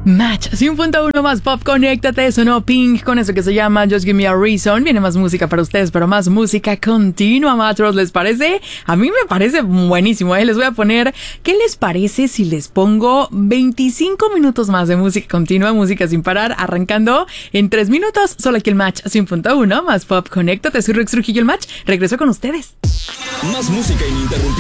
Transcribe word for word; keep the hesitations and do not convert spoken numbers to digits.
Match, cien punto uno más pop, conéctate, sonó Pink con eso que se llama Just Give Me a Reason. Viene más música para ustedes, pero más música continua, Matros, ¿les parece? A mí me parece buenísimo, ¿eh? Les voy a poner, ¿qué les parece si les pongo veinticinco minutos más de música continua, música sin parar, arrancando en tres minutos? Solo aquí el Match, cien punto uno más pop, conéctate, soy Rex Trujillo, el Match, regreso con ustedes. Más música ininterrumpida.